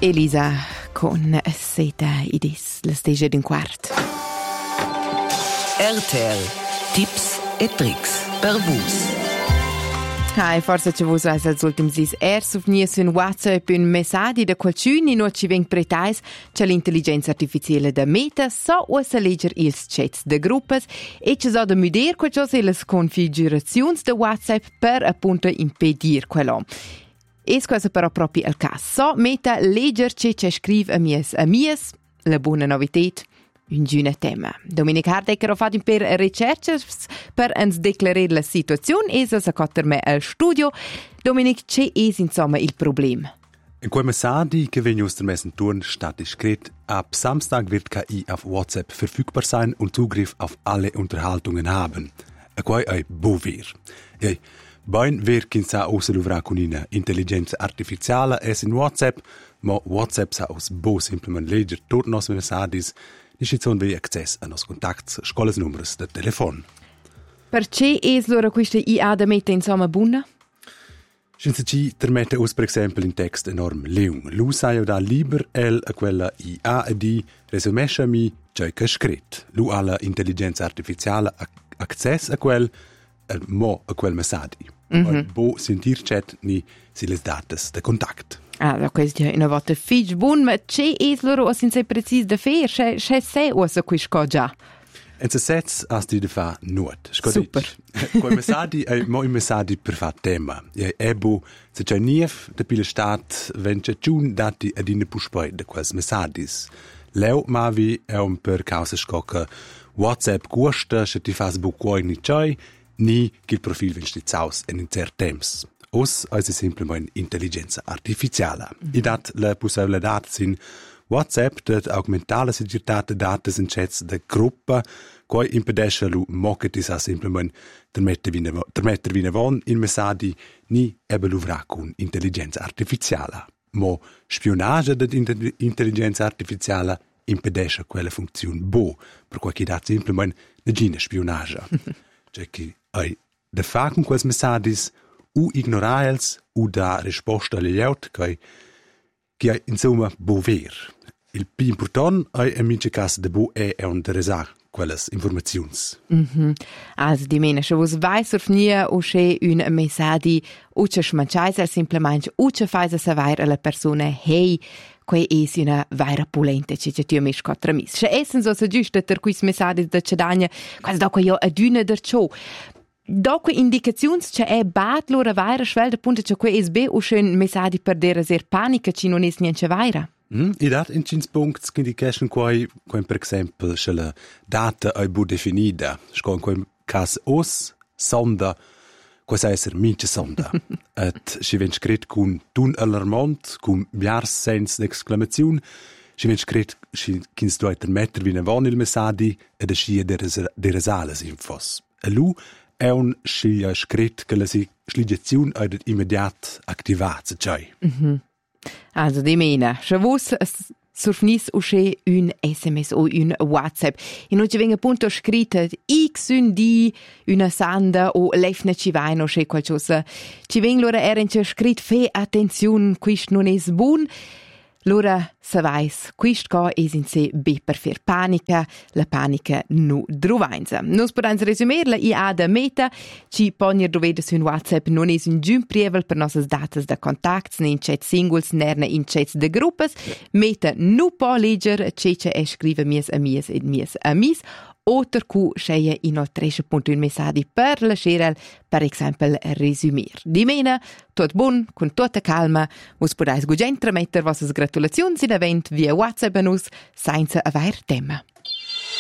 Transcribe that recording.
Elisa con seta idis la stege d'un quart. RTL Tips e tricks per vus. Forse ci vus als ultims dis sufnies un WhatsApp un messaggi da qualcun no ci veng pretais che l'intelligenza artificiale da Meta so usa leger ils chats de gruppes e ci so da muder qualcosa las configurazions de WhatsApp per appunto impedir quello. Es cosa però proprio il caso. So Meta leger che scrive a mies, la buona novitet, un giuna tema. Dominic Hardecker ha fatto un per ricerches per ens declarare la situazione e sa cotter me al studio. Dominic, c'è insomma il problema? In quei messaggi che vengono aus der Messenturn statt scritto, ab Samstag wird KI auf WhatsApp verfügbar sein und Zugriff auf alle Unterhaltungen haben. A quei è bovir. Bain ver kin sa osa luvra con una intelligenza artificiale es in WhatsApp, ma WhatsApp sa aus bo simplement leger tot nos messagis, ni schizon vi access a nos contacts, scolas numers de telefon. Perché es loro questa IA da mette insomma bunna? Senza ci permette us per esempio in text enorm leung. Lu sa io da liber el a quella IA e di resumescia mi ciò che scrit. Lu ha la intelligenza artificiale access a quel mo a quel messaggi. Bo sentir chat ni si les datas de contact. Questo è una volta fig bun, ma c'è es loro o senza precis da fer, c'è se o sa quis co già. En se sets as di de fa nuot. Super. Quel messaggi è mo un messaggi per fa tema. E bo se c'è nief de pile stat wenn c'è giun dati ad in puspoi de quels messagis. Leo mavi è un per causa scocca WhatsApp gusta, se ti fas bu quoi ni c'hai, ni che il profil vien stizzaus en in cert temps. Os è semplicemente intelligenza artificiale. I dat la possibilità sin WhatsApp dat augmentare la segurtà datas in chats de gruppa, coi impedesce lu mocketi sa semplicemente der metter vina von in messaggi ni ebe luvra con intelligenza artificiale. Mo spionage de intelligenza artificiale impedesce quella funzione bo, per cui che dat semplicemente ne gine spionage. Cioè che ai de fa con quels messagis u ignoraiels u da risposta agli aut che insomma bo ver. Il più important è in mince cas de bo è un deresa quelles informazions. Also di mena, se vos vai surfnia o c'è un messaggi o c'è schmanciaisa semplicemente o c'è faisa savair alla persona hey, quei es una vaira polente che tu mi scotra mis. Se essen so giusto ter quis messaggi da cedagna, quasi da quei aduna der ciò. Dopo indicazioni c'è è bat loro vaira schwel punto c'è quei SB o c'è un messaggi per dere ser panica ci non es niente vaira. I dat in cins punkts che indication quai per esempio se la data è bu definida. Sco in quel cas os sonda quasi esser mince sonda. Et si ven scrit con tun alarmant, con biars sens d'exclamazione, si ven scrit kins du eiter metter vina von il messaggi ed a scia de resales infos. E lu è un scia scrit che la sligazione è immediat activat, cioè. Also di mena, se vos surfnis o c'è un SMS o un WhatsApp e non ci venga appunto scritto x un di una sanda o lefne ci vai o c'è qualcosa ci venga loro era scritto fe attenzione quist non es buon loro se vais quist co es in se be per fer panica la panica nu druvainza nos podans resumir la IA da Meta ci ponir dovede su un WhatsApp non es un giun prievel per nossas datas da contacts ne in chat singles nerne in chats de gruppes Meta nu po leger cece e scrive mies amis oter cu sceie in o 3.1 messaggi per la scerel, per esempio, resumir. Di mena, tot bun, con tutta calma, vos podais gugent trametter vossas gratulazioni in event via WhatsApp a nus, senza aver tema.